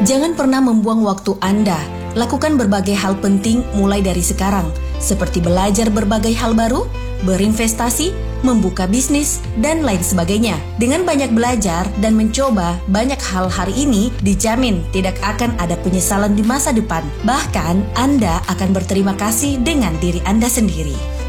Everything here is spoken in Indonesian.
Jangan pernah membuang waktu Anda. Lakukan berbagai hal penting mulai dari sekarang, seperti belajar berbagai hal baru, berinvestasi, membuka bisnis, dan lain sebagainya. Dengan banyak belajar dan mencoba banyak hal hari ini, dijamin tidak akan ada penyesalan di masa depan. Bahkan, Anda akan berterima kasih dengan diri Anda sendiri.